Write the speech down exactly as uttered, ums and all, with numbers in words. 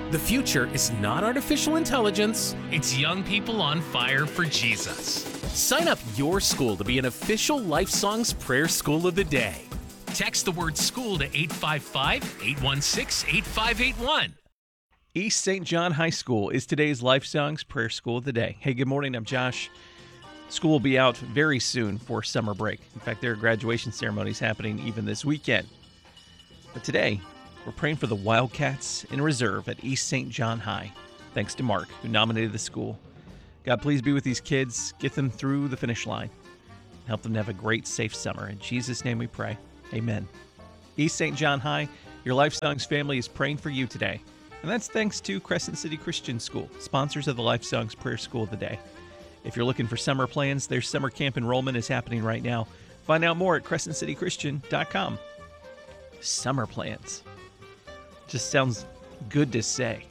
The future is not artificial intelligence. It's young people on fire for Jesus. Sign up your school to be an official Life Songs Prayer School of the Day. Text the word school to eight five five, eight one six, eight five eight one. East Saint John High School is today's Life Songs Prayer School of the Day. Hey, good morning. I'm Josh. School will be out very soon for summer break. In fact, there are graduation ceremonies happening even this weekend. But today, we're praying for the Wildcats in reserve at East Saint John High. Thanks to Mark, who nominated the school. God, please be with these kids. Get them through the finish line. Help them to have a great, safe summer. In Jesus' name we pray. Amen. East Saint John High, your Life Songs family is praying for you today. And that's thanks to Crescent City Christian School, sponsors of the Life Songs Prayer School of the Day. If you're looking for summer plans, their summer camp enrollment is happening right now. Find out more at crescent city christian dot com. Summer plans. Just sounds good to say.